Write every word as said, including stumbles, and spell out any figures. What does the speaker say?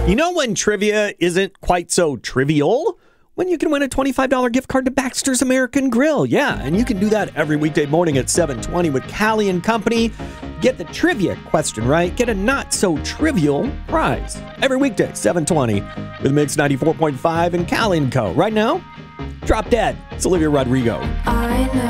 You know when trivia isn't quite so trivial? When you can win a twenty-five dollars gift card to Baxter's American Grill. Yeah, and you can do that every weekday morning at seven twenty with Callie and Company. Get the trivia question right. Get a not-so-trivial prize. Every weekday, seven twenty with Mix ninety-four point five and Callie and Co. Right now, Drop Dead. It's Olivia Rodrigo. I know.